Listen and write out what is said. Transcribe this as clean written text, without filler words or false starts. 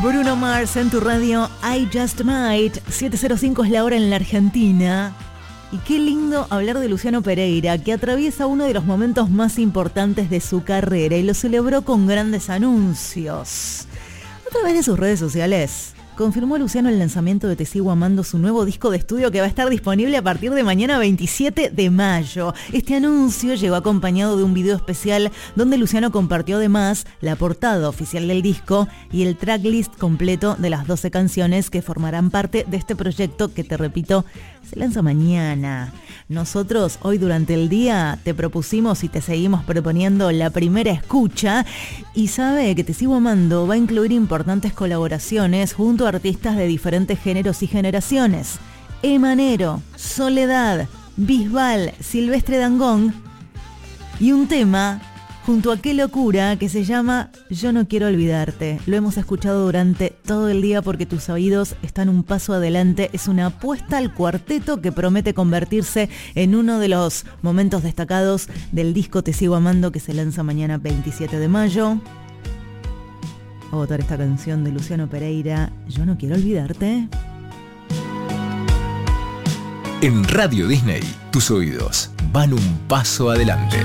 Bruno Mars en tu radio, I Just Might. 7:05 es la hora en la Argentina. Y qué lindo hablar de Luciano Pereira, que atraviesa uno de los momentos más importantes de su carrera y lo celebró con grandes anuncios. A través de sus redes sociales, confirmó Luciano el lanzamiento de Te Sigo Amando, su nuevo disco de estudio que va a estar disponible a partir de mañana 27 de mayo. Este anuncio llegó acompañado de un video especial donde Luciano compartió además la portada oficial del disco y el tracklist completo de las 12 canciones que formarán parte de este proyecto que, te repito, se lanza mañana. Nosotros hoy durante el día te propusimos y te seguimos proponiendo la primera escucha, y sabe que Te Sigo Amando va a incluir importantes colaboraciones junto a artistas de diferentes géneros y generaciones: Emanero, Soledad, Bisbal, Silvestre Dangond, y un tema junto a Qué Locura que se llama Yo No Quiero Olvidarte. Lo hemos escuchado durante todo el día porque tus oídos están un paso adelante. Es una apuesta al cuarteto que promete convertirse en uno de los momentos destacados del disco Te Sigo Amando, que se lanza mañana 27 de mayo. A votar esta canción de Luciano Pereira, Yo No Quiero Olvidarte. En Radio Disney, tus oídos van un paso adelante.